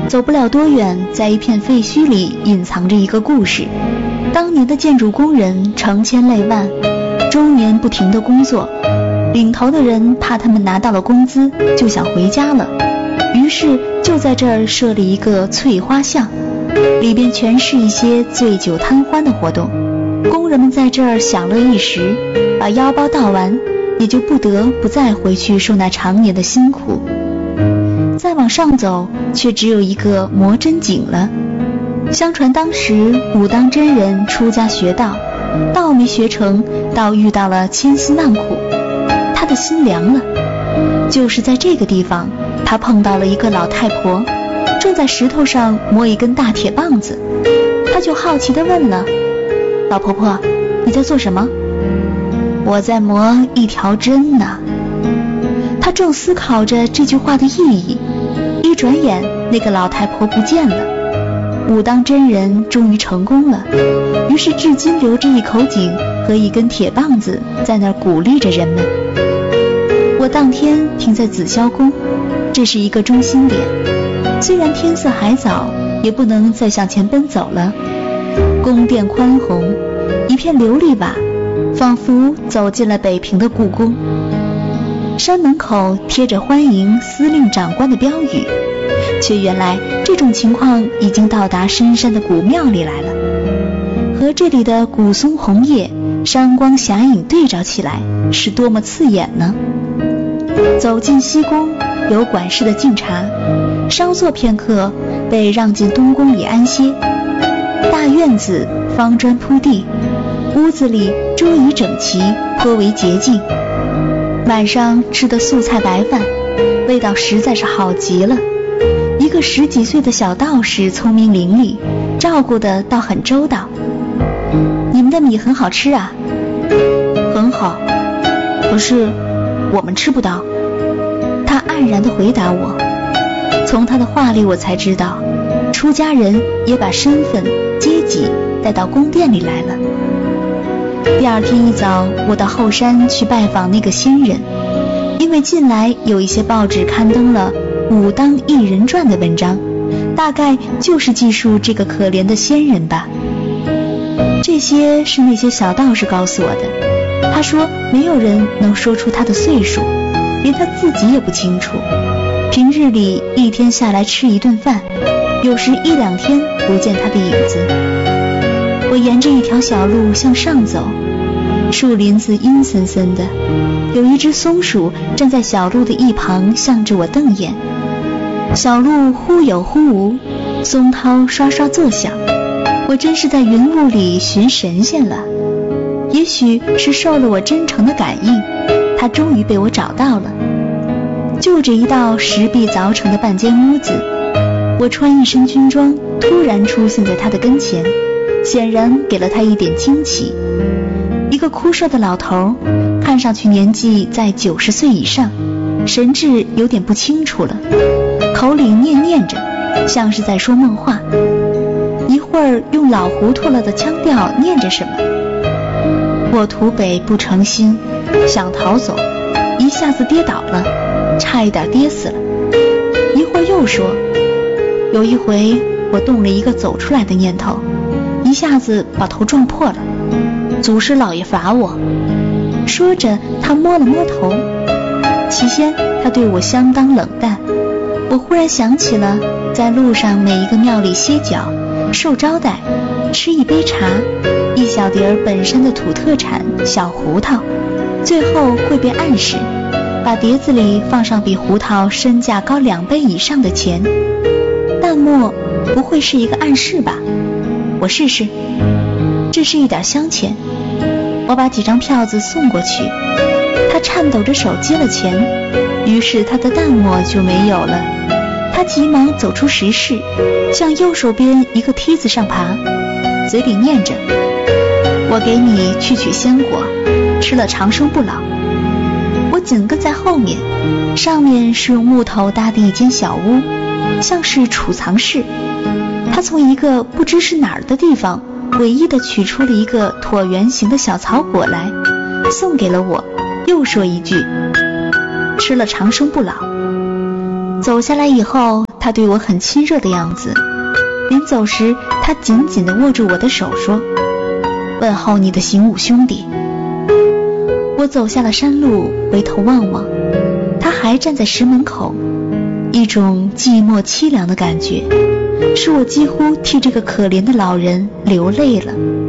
走不了多远，在一片废墟里隐藏着一个故事。当年的建筑工人成千累万，终年不停地工作，领头的人怕他们拿到了工资就想回家了，于是就在这儿设立一个翠花巷，里边全是一些醉酒贪欢的活动。工人们在这儿享乐一时，把腰包倒完，也就不得不再回去受那常年的辛苦。再往上走，却只有一个磨针井了。相传当时武当真人出家学道，道没学成，倒遇到了千辛万苦，他的心凉了。就是在这个地方，他碰到了一个老太婆，正在石头上磨一根大铁棒子。他就好奇地问了：老婆婆，你在做什么？我在磨一条针呢。他正思考着这句话的意义，一转眼那个老太婆不见了。武当真人终于成功了，于是至今留着一口井和一根铁棒子，在那儿鼓励着人们。我当天停在紫霄宫，这是一个中心点。虽然天色还早，也不能再向前奔走了。宫殿宽宏，一片琉璃瓦，仿佛走进了北平的故宫。山门口贴着欢迎司令长官的标语，却原来这种情况已经到达深山的古庙里来了。和这里的古松红叶、山光霞影对照起来，是多么刺眼呢？走进西宫，有管事的敬茶，稍坐片刻，被让进东宫里安歇。大院子方砖铺地，屋子里桌椅整齐，颇为洁净。晚上吃的素菜白饭，味道实在是好极了。一个10几岁的小道士聪明伶俐，照顾的倒很周到。你们的米很好吃啊？很好，可是我们吃不到。他黯然地回答我。从他的话里我才知道，出家人也把身份阶级带到宫殿里来了。第二天一早，我到后山去拜访那个仙人，因为近来有一些报纸刊登了武当一人传的文章，大概就是记述这个可怜的仙人吧。这些是那些小道士告诉我的。他说没有人能说出他的岁数，连他自己也不清楚。平日里一天下来吃一顿饭，有时1、2天不见他的影子。我沿着一条小路向上走，树林子阴森森的，有一只松鼠站在小路的一旁向着我瞪眼。小路忽有忽无，松涛刷刷作响，我真是在云雾里寻神仙了。也许是受了我真诚的感应，他终于被我找到了。就这一道石壁凿成的半间屋子，我穿一身军装突然出现在他的跟前，显然给了他一点惊奇。一个枯瘦的老头，看上去年纪在90岁以上，神志有点不清楚了，口里念着，像是在说梦话。一会儿用老糊涂了的腔调念着什么。我图北不成心，想逃走，一下子跌倒了，差一点跌死了。一会儿又说，有一回我动了一个走出来的念头，一下子把头撞破了，祖师老爷罚我。说着他摸了摸头。起先他对我相当冷淡，我忽然想起了在路上每一个庙里歇脚，受招待，吃一杯茶，一小碟儿本山的土特产小胡桃，最后会被暗示把碟子里放上比胡桃身价高2倍以上的钱。淡漠不会是一个暗示吧？我试试。这是一点香钱。我把几张票子送过去，他颤抖着手接了钱，于是他的淡漠就没有了。他急忙走出石室，向右手边一个梯子上爬，嘴里念着，我给你去取鲜果，吃了长生不老。我紧跟在后面，上面是用木头搭的一间小屋，像是储藏室。他从一个不知是哪儿的地方诡异地取出了一个椭圆形的小草果来，送给了我，又说一句，吃了长生不老。走下来以后，他他对我很亲热的样子。临走时，他紧紧地握住我的手说：问候你的行武兄弟。我走下了山路，回头望望，他还站在石门口，一种寂寞凄凉的感觉，使我几乎替这个可怜的老人流泪了。